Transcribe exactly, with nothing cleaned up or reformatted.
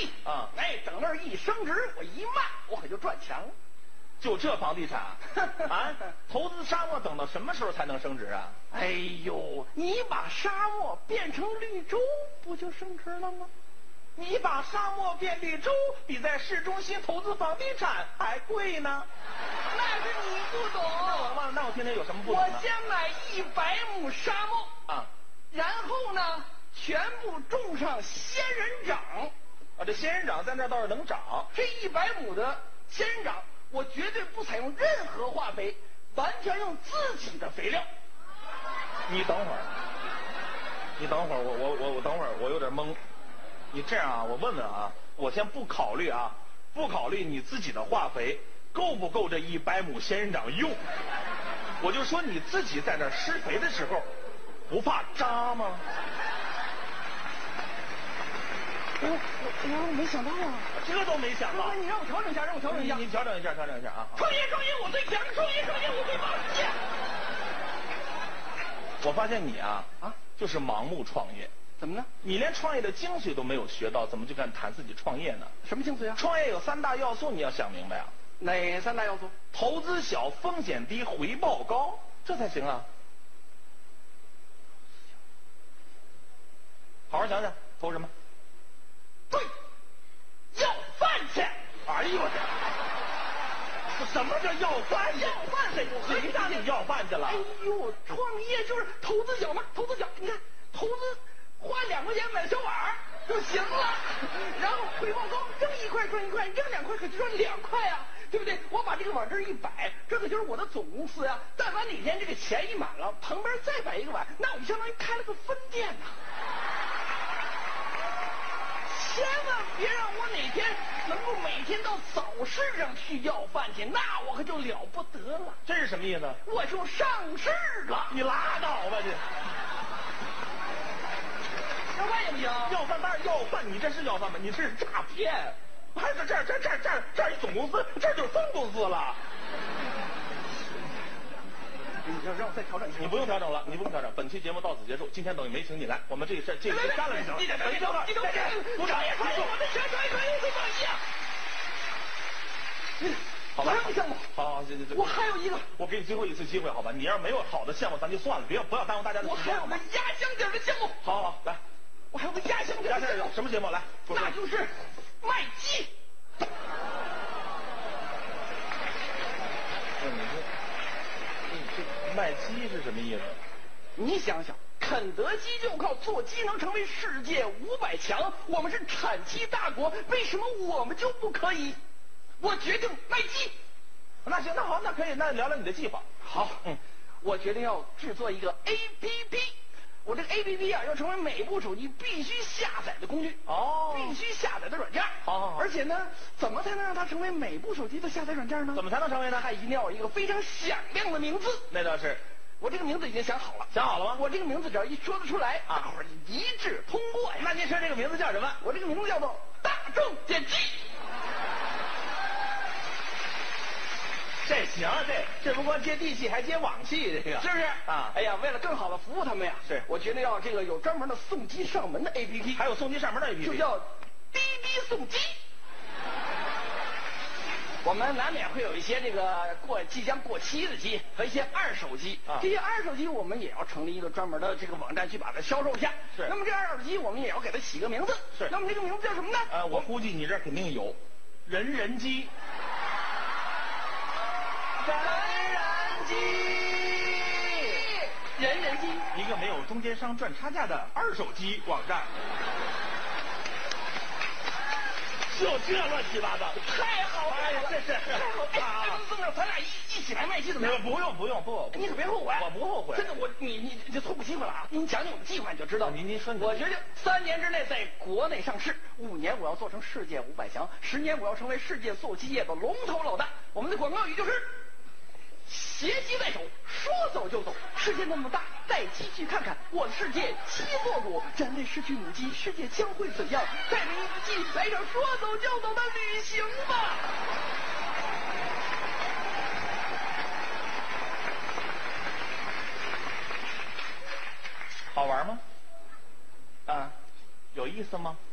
地啊， 哎，等那儿一升值，我一卖，我可就赚钱了。 就这房地产啊，投资沙漠等到什么时候才能升值啊？ 哎呦，你把沙漠变成绿洲，不就升值了吗？ 你把沙漠变绿洲，比在市中心投资房地产还贵呢。 那是你不懂。 那我忘了，那我听听有什么不懂的？ 我先买一百亩沙漠啊， 然后呢，全部种上仙人掌。 啊，这仙人掌在那倒是能长。 这一百亩的仙人掌，我绝对不采用任何化肥，完全用自己的肥料。 你等会儿，你等会儿，我我我我等会儿，我有点懵。你这样啊，我问问啊，我先不考虑啊，不考虑你自己的化肥够不够这一百亩仙人掌用，我就说你自己在那施肥的时候，不怕扎吗？ 哎呦，我哎呦，没想到啊！ 这都没想到。 你让我调整一下，让我调整一下。 你调整一下，调整一下啊！ 创业创业我最强，创业创业我最棒！耶！ 我发现你啊啊，就是盲目创业。 怎么呢？ 你连创业的精髓都没有学到，怎么就敢谈自己创业呢？ 什么精髓啊？ 创业有三大要素，你要想明白啊。 哪三大要素？ 投资小，风险低，回报高，这才行啊。好好想想，投什么？ 对，要饭去。 哎呦我天！什么叫要饭去？ 要饭去！ 谁让你要饭去了？ 哎呦，创业就是投资小嘛，投资小，你看投资。花两块钱买小碗就行了，然后回报高，扔一块赚一块，扔两块可就赚两块啊，对不对？我把这个碗这一摆，这可就是我的总公司呀、啊。但凡哪天这个钱一满了，旁边再摆一个碗，那我就相当于开了个分店呐、啊。千万别让我哪天能够每天到早市上去要饭去，那我可就了不得了。 这是什么意思？ 我就上市了。 你拉倒吧你！ 要饭也不行， 要饭当然要饭，你这是要饭吗？你这是诈骗，还是这这这这这一总公司，这就是分公司了。 你让让我再调整一下。 你不用调整了，你不用调整。本期节目到此结束，今天等于没请你来，我们这事这个干了就行。 你等等，你等等，你等等，鼓掌！我的全传传会上一样。 好吧， 还有个项目， 好好，这这这， 我还有一个， 我给你最后一次机会，好吧？你要是没有好的项目，咱就算了，别不要耽误大家的时间。 我还有个压箱底的项目。 好好好，来。 我还有个压箱底的项目， 什么节目？来， 那就是卖鸡。 你这，你这卖鸡是什么意思？ 你想想，肯德基就靠做鸡能成为世界五百强，我们是产鸡大国，为什么我们就不可以？我决定卖鸡。 那行，那好，那可以，那聊聊你的计划。 好，嗯，我决定要制作一个 A P P。我这个 A P P 啊，要成为每部手机必须下载的工具哦， 必须下载的软件。 好好好。 而且呢，怎么才能让它成为每部手机的下载软件呢？ 怎么才能成为呢？ 它一定要有一个非常响亮的名字。 那倒是， 我这个名字已经想好了。 想好了吗？ 我这个名字只要一说得出来，啊，大伙儿一致通过呀。 那您说这个名字叫什么？ 我这个名字叫做大众点击。 这行，这这不光接地气，还接网气，这个是不是啊？ 哎呀，为了更好的服务他们呀， 是我决定要这个有专门的送机上门的 A P P， 还有送机上门的 A P P， 就叫滴滴送机。我们难免会有一些这个过即将过期的机和一些二手机，啊、这些二手机我们也要成立一个专门的这个网站去把它销售一下。 是。 那么这二手机我们也要给它起个名字。 是。 那么这个名字叫什么呢？ 呃，我估计你这肯定有，人人机。 人人机，人人机， 一个没有中间商赚差价的二手机网站。就这乱七八糟， 太好了！ 哎呀，这是太好了！哎，这么着，咱俩一一起来卖鸡怎么样？ 不用不用不， 你可别后悔， 我不后悔。 真的，我你你这错过机会了啊！你讲讲我的计划你就知道。 您您说， 我决定三年之内在国内上市，五年我要做成世界五百强，十年我要成为世界做鸡业的龙头老大。我们的广告语就是。携鸡在手，说走就走。世界那么大，带鸡去看看。我的世界鸡做主，人类失去母鸡，世界将会怎样？带着一只鸡来场说走就走的旅行吧。 好玩吗？ 啊， 有意思吗？